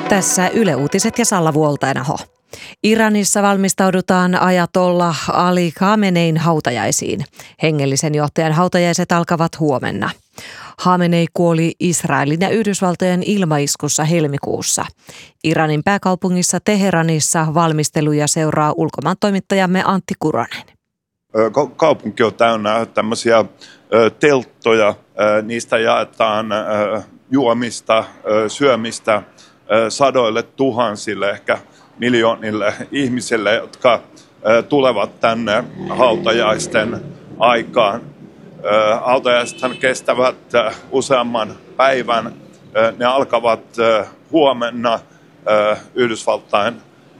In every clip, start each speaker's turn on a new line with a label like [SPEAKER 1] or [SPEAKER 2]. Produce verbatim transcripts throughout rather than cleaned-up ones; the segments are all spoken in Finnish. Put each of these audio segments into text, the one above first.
[SPEAKER 1] Tässä Yle Uutiset ja Salla Vuoltainaho. Iranissa valmistaudutaan ajatollah Ali Khamenein hautajaisiin. Hengellisen johtajan hautajaiset alkavat huomenna. Khamenei kuoli Israelin ja Yhdysvaltojen ilmaiskussa helmikuussa. Iranin pääkaupungissa Teheranissa valmisteluja seuraa ulkomaantoimittajamme Antti Kuronen.
[SPEAKER 2] Kaupunki on täynnä tämmöisiä telttoja. Niistä jaetaan juomista, syömistä sadoille tuhansille, ehkä miljoonille ihmisille, jotka tulevat tänne hautajaisten aikaan. Hautajaisethan kestävät useamman päivän. Ne alkavat huomenna Yhdysvaltain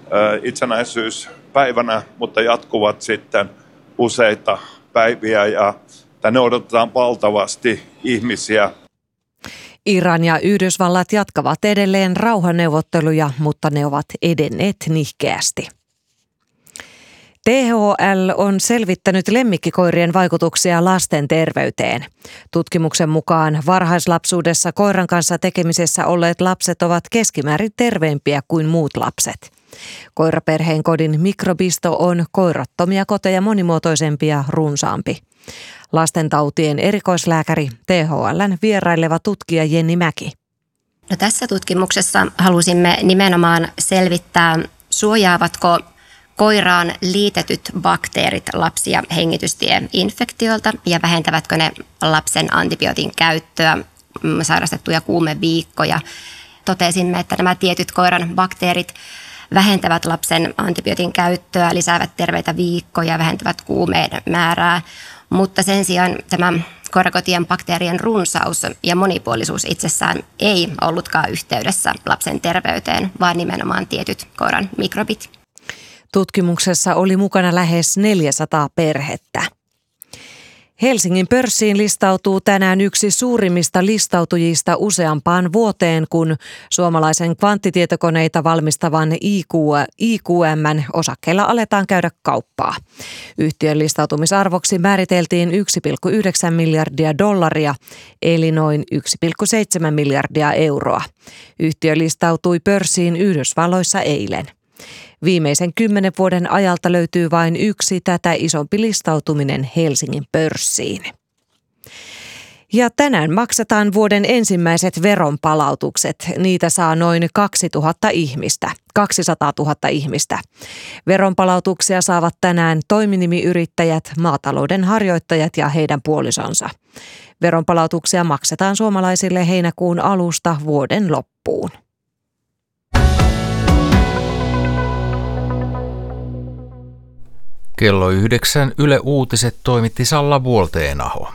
[SPEAKER 2] itsenäisyyspäivänä, mutta jatkuvat sitten useita päiviä ja tänne odotetaan valtavasti ihmisiä.
[SPEAKER 1] Iran ja Yhdysvallat jatkavat edelleen rauhanneuvotteluja, mutta ne ovat edenneet nihkeästi. T H L on selvittänyt lemmikkikoirien vaikutuksia lasten terveyteen. Tutkimuksen mukaan varhaislapsuudessa koiran kanssa tekemisessä olleet lapset ovat keskimäärin terveempiä kuin muut lapset. Koiraperheen kodin mikrobisto on koirattomia koteja monimuotoisempi ja runsaampi. Lastentautien erikoislääkäri T H L:n vieraileva tutkija Jenni Mäki.
[SPEAKER 3] No, tässä tutkimuksessa halusimme nimenomaan selvittää, suojaavatko koiraan liitetyt bakteerit lapsia hengitystieinfektiolta ja vähentävätkö ne lapsen antibiootin käyttöä, sairastettuja kuumeviikkoja. Totesimme, että nämä tietyt koiran bakteerit vähentävät lapsen antibiootin käyttöä, lisäävät terveitä viikkoja, vähentävät kuumeiden määrää, mutta sen sijaan tämä koirakotien bakteerien runsaus ja monipuolisuus itsessään ei ollutkaan yhteydessä lapsen terveyteen, vaan nimenomaan tietyt koiran mikrobit.
[SPEAKER 1] Tutkimuksessa oli mukana lähes neljäsataa perhettä. Helsingin pörssiin listautuu tänään yksi suurimmista listautujista useampaan vuoteen, kun suomalaisen kvanttitietokoneita valmistavan I Q M:n osakkeilla aletaan käydä kauppaa. Yhtiön listautumisarvoksi määriteltiin yksi pilkku yhdeksän miljardia dollaria, eli noin yksi pilkku seitsemän miljardia euroa. Yhtiö listautui pörssiin Yhdysvalloissa eilen. Viimeisen kymmenen vuoden ajalta löytyy vain yksi tätä isompi listautuminen Helsingin pörssiin. Ja tänään maksetaan vuoden ensimmäiset veronpalautukset. Niitä saa noin kaksituhatta ihmistä, kaksisataatuhatta ihmistä. Veronpalautuksia saavat tänään toiminimiyrittäjät, maatalouden harjoittajat ja heidän puolisonsa. Veronpalautuksia maksetaan suomalaisille heinäkuun alusta vuoden loppuun.
[SPEAKER 4] Kello yhdeksän Yle Uutiset toimitti Salla Vuoltainaho.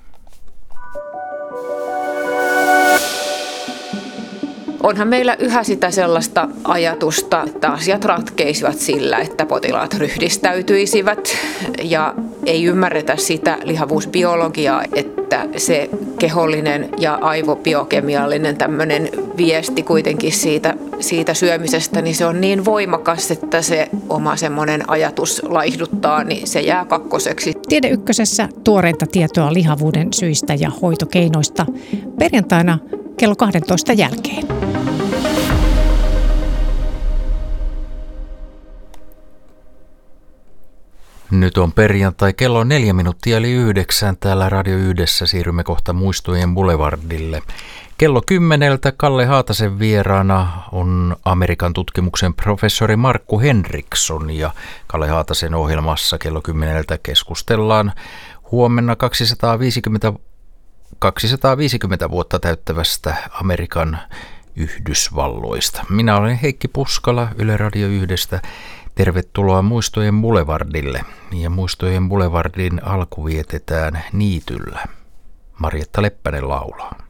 [SPEAKER 5] Onhan meillä yhä sitä sellaista ajatusta, että asiat ratkeisivat sillä, että potilaat ryhdistäytyisivät ja ei ymmärretä sitä lihavuusbiologiaa, että se kehollinen ja aivobiokemiallinen tämmöinen viesti kuitenkin siitä, siitä syömisestä, niin se on niin voimakas, että se oma semmoinen ajatus laihduttaa, niin se jää kakkoseksi.
[SPEAKER 6] Tiede Ykkösessä tuoreinta tietoa lihavuuden syistä ja hoitokeinoista perjantaina kello kaksitoista jälkeen.
[SPEAKER 4] Nyt on perjantai, kello on neljä minuuttia eli yhdeksän. Täällä Radio Yhdessä siirrymme kohta Muistojen Boulevardille. Kello kymmeneltä Kalle Haatasen vieraana on Amerikan tutkimuksen professori Markku Henriksson. Ja Kalle Haatasen ohjelmassa kello kymmeneltä keskustellaan huomenna kaksisataaviisikymmentä, kaksisataaviisikymmentä vuotta täyttävästä Amerikan Yhdysvalloista. Minä olen Heikki Puskala Yle Radio Yhdestä. Tervetuloa Muistojen Boulevardille, ja Muistojen Boulevardin alku vietetään niityllä. Marjatta Leppänen laulaa.